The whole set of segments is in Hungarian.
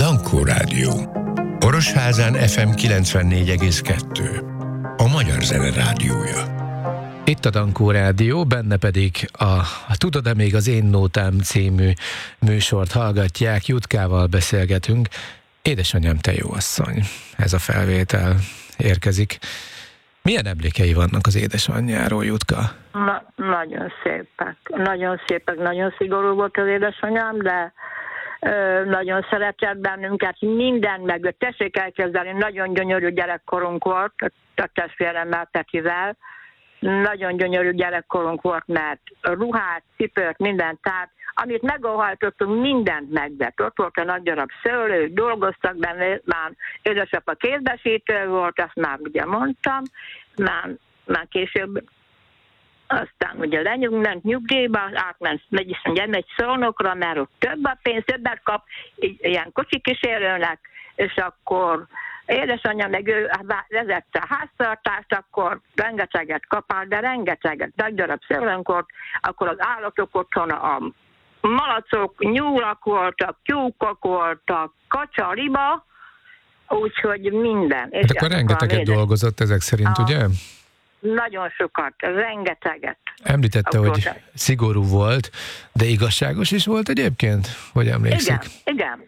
Dankó Rádió. Orosházán FM 94,2. A Magyar Zene Rádiója. Itt a Dankó Rádió, benne pedig a Tudod-e még az én nótám című műsort hallgatják, Jutkával beszélgetünk. Édesanyám, te jó asszony, ez a felvétel érkezik. Milyen emlékei vannak az édesanyjáról, Jutka? Nagyon szépek, nagyon szigorú volt az édesanyám, de nagyon szeretett bennünket, mindent meg. Tessék elképzelni, nagyon gyönyörű gyerekkorunk volt, a testvéremmel, Petivel. Nagyon gyönyörű gyerekkorunk volt, mert ruhát, cipőt, mindent, tehát amit megóhajtottunk, mindent megvett. Ott volt a nagy darab szőlő, dolgoztak benne, már édesapa kézbesítő volt, azt már ugye mondtam, már később aztán ugye lenyugment nyugdíjba, átment megy Szolnokra, mert ott több a pénz, többet kap, ilyen kocsikísérőnek, és akkor édesanyja meg ő vezette a háztartást, akkor rengeteget kapál, de rengeteget, nagy darab szőlőnk volt, akkor az állatok otthona, a malacok, nyúlak voltak, tyúkok voltak, kacsa, riba, úgyhogy minden. És akkor rengeteget dolgozott ezek szerint, ugye? Nagyon sokat, rengeteget. Említette, hogy szigorú volt, de igazságos is volt egyébként? Hogy emlékszik? Igen.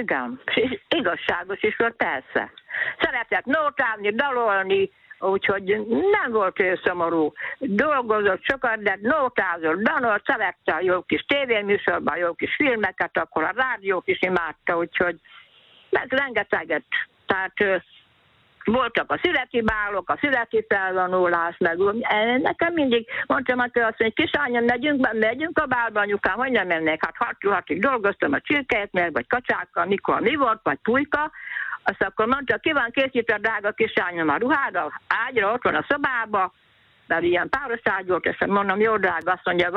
Igazságos is volt, persze. Szeretett nótázni, dalolni, úgyhogy nem volt ő szomorú. Dolgozott sokat, de nótázott, danolt, szerette a jó kis tévéműsorban, jó kis filmeket, akkor a rádiót is imádta, úgyhogy meg rengeteget. Tehát voltak a születi bálok, a születi felvonulás, meg nekem mindig mondtam, hogy kisányom, megyünk a bálba, anyukám, hogy nem mennék, hát 6-6-ig dolgoztam a csirkelyeknél, vagy kacsákkal, mikor mi volt, vagy pulyka, azt akkor mondta, ki van készítve, drága kisányom, a ruhád, ágyra, ott van a szobába, mert ilyen páros ágy volt, és mondom, jó drága, azt mondja,